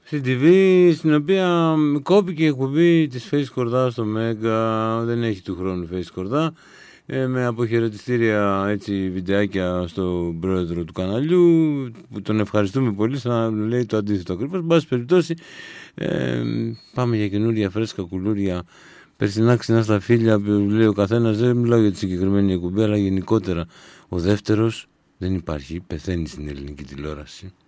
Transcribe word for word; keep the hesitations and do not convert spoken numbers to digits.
στην τι βι, στην οποία κόπηκε η εκπομπή της Face Κορδά στο Μέγκα, δεν έχει του χρόνου Face Κορδά, ε, με αποχαιρετιστήρια έτσι βιντεάκια στον πρόεδρο του καναλιού, που τον ευχαριστούμε πολύ, σαν λέει το αντίθετο ακριβώς. Εν πάση περιπτώσει, ε, πάμε για καινούρια φρέσκα κουλούρια, περσινά ξινά στα φίλια, που λέει ο καθένας, δεν μιλάω για τη συγκεκριμένη εκπομπή, αλλά γενικότερα ο δεύτερος δεν υπάρχει, πεθαίνει στην ελληνική τηλεόραση.